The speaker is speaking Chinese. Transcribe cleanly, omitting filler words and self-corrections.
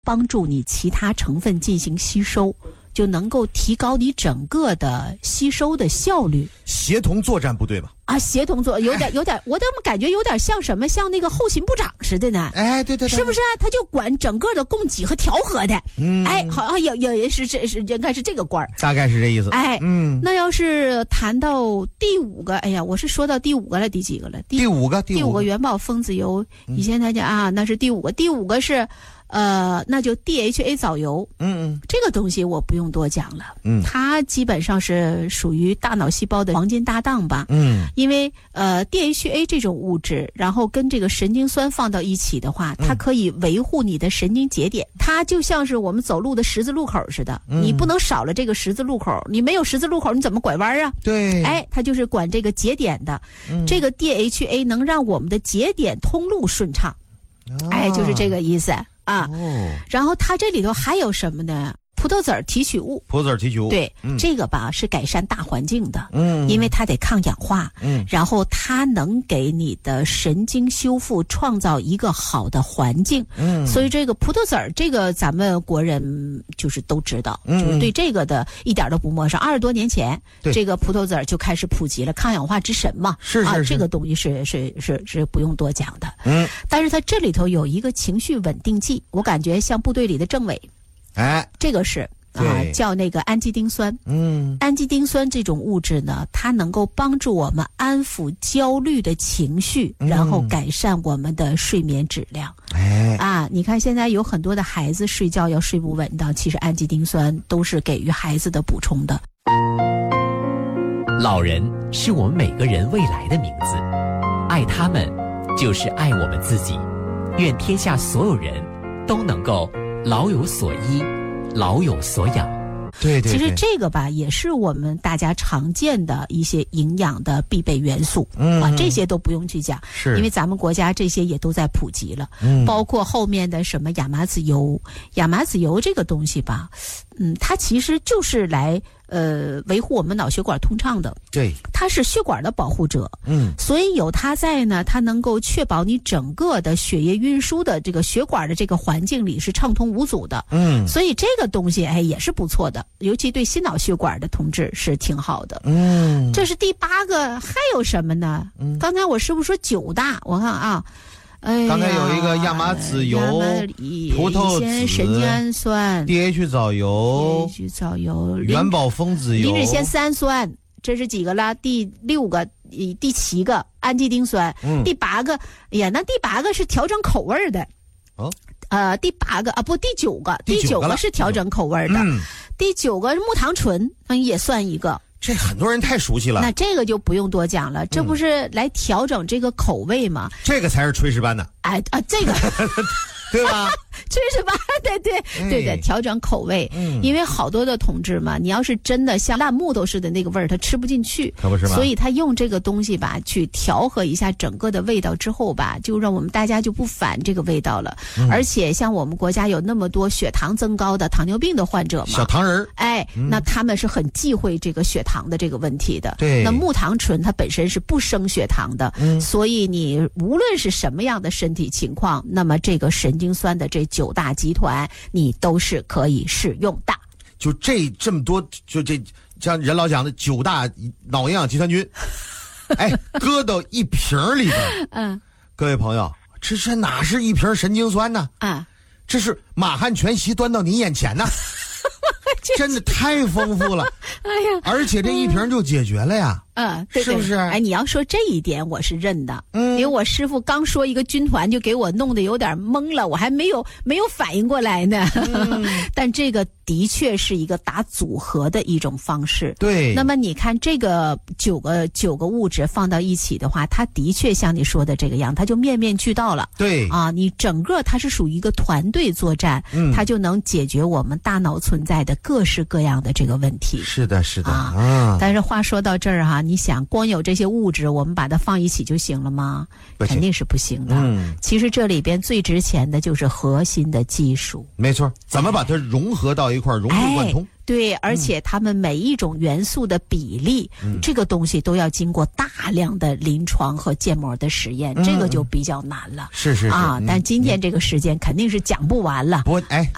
帮助你其他成分进行吸收，就能够提高你整个的吸收的效率。 协同作战部队吧？ 啊，协同作有点，我怎么感觉有点像什么，像那个后勤部长似的呢？ 哎，对， 是不是？他就管整个的供给和调和的。哎，好像有人是应该是这个官儿， 大概是这意思。 哎，那要是谈到第5个，哎呀，我是说到第5个了，第几个了？第五个元宝分子油，以前大家啊，那是第5个，第5个是。那就 DHA 藻油，这个东西我不用多讲了，它基本上是属于大脑细胞的黄金搭档吧，因为DHA 这种物质，然后跟这个神经酸放到一起的话，它可以维护你的神经节点，它就像是我们走路的十字路口似的，你不能少了这个十字路口，你没有十字路口你怎么拐弯啊？ 对， 哎，它就是管这个节点的，这个 DHA 能让我们的节点通路顺畅，哎，就是这个意思。然后它这里头还有什么呢？葡萄籽提取物，对，这个吧是改善大环境的，因为它得抗氧化，然后它能给你的神经修复创造一个好的环境，所以这个葡萄籽这个咱们国人就是都知道，就是对这个的一点都不陌生。20多年前，这个葡萄籽就开始普及了，抗氧化之神嘛，是这个东西是不用多讲的，但是它这里头有一个情绪稳定剂，我感觉像部队里的政委。哎，这个是叫那个氨基丁酸。氨基丁酸这种物质呢，它能够帮助我们安抚焦虑的情绪，然后改善我们的睡眠质量。你看现在有很多的孩子睡觉要睡不稳当，其实氨基丁酸都是给予孩子的补充的。 老人是我们每个人未来的名字，爱他们就是爱我们自己。愿天下所有人都能够老有所依，老有所养。 对， 其实这个吧，也是我们大家常见的一些营养的必备元素。这些都不用去讲，是因为咱们国家这些也都在普及了。包括后面的什么亚麻籽油，亚麻籽油这个东西吧，它其实就是来维护我们脑血管通畅的。对，它是血管的保护者。所以有它在呢，它能够确保你整个的血液运输的这个血管的这个环境里是畅通无阻的。所以这个东西也是不错的，尤其对心脑血管的同志是挺好的。这是第8个，还有什么呢？刚才我是不是说9大？我看啊。 刚才有一个亚麻籽油、葡萄籽、 神经氨酸、 DH 藻油、元宝分子油、 磷脂酰三酸，这是几个了？第6个、第7个氨基丁酸，第8个，那第8个是调整口味的。第8个第9个，第9个是调整口味的。第9个是木糖醇，也算一个。 这很多人太熟悉了， 那这个就不用多讲了，这不是来调整这个口味吗？ 这个才是炊事班的。 这个对吧？ 炊事班，对，调整口味。因为好多的同志嘛，你要是真的像烂木头似的那个味儿，他吃不进去，可不是吗？所以他用这个东西吧，去调和一下整个的味道之后吧，就让我们大家就不反这个味道了。而且像我们国家有那么多血糖增高的糖尿病的患者嘛， 小糖人， 那他们是很忌讳这个血糖的这个问题的。 对， 那木糖醇它本身是不升血糖的，所以你无论是什么样的身体情况，那么这个神经酸的这9大集团你都是可以使用的。 就这么多，就这像任老讲的9大脑营养集团军，搁到一瓶里边。各位朋友，这哪是一瓶神经酸呢？这是马汉全席端到你眼前呢。真的太丰富了，而且这一瓶就解决了呀。 对， 是不是？ 你要说这一点我是认的，因为我师傅刚说一个军团就给我弄得有点懵了，我还没有反应过来呢。但这个的确是一个打组合的一种方式。对。那么你看这个九个物质放到一起的话，它的确像你说的这个样，它就面面俱到了。对。你整个它是属于一个团队作战，它就能解决我们大脑存在的各式各样的这个问题。是的。但是话说到这儿你想光有这些物质我们把它放一起就行了吗？肯定是不行的。其实这里边最值钱的就是核心的技术。没错，怎么把它融合到一块，融会贯通。对，而且它们每一种元素的比例，这个东西都要经过大量的临床和建模的实验，这个就比较难了。是但今天这个时间肯定是讲不完了。